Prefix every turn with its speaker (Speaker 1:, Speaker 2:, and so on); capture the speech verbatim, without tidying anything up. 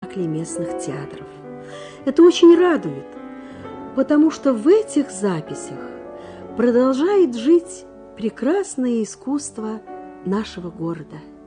Speaker 1: спектаклей местных театров. Это очень радует, потому что в этих записях продолжает жить прекрасное искусство нашего города.